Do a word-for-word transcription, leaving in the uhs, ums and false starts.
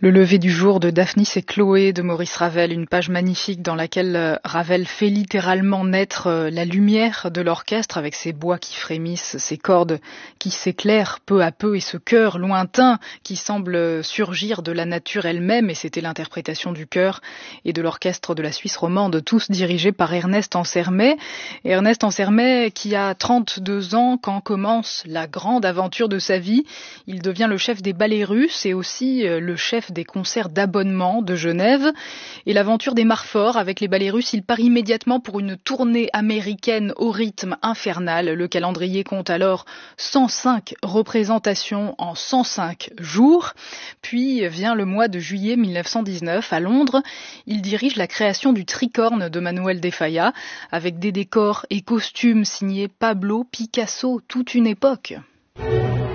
Le lever du jour de Daphnis et Chloé de Maurice Ravel, une page magnifique dans laquelle Ravel fait littéralement naître la lumière de l'orchestre avec ses bois qui frémissent, ses cordes qui s'éclairent peu à peu et ce chœur lointain qui semble surgir de la nature elle-même, et c'était l'interprétation du chœur et de l'orchestre de la Suisse romande, tous dirigés par Ernest Ansermet. Ernest Ansermet qui a trente-deux ans quand commence la grande aventure de sa vie. Il devient le chef des ballets russes et aussi le chef des concerts d'abonnement de Genève. Et l'aventure démarre fort avec les ballets russes. Il part immédiatement pour une tournée américaine au rythme infernal. Le calendrier compte alors cent cinq représentations en cent cinq jours. Puis vient le mois de juillet mille neuf cent dix-neuf à Londres. Il dirige la création du Tricorne de Manuel de Falla avec des décors et costumes signés Pablo Picasso, toute une époque.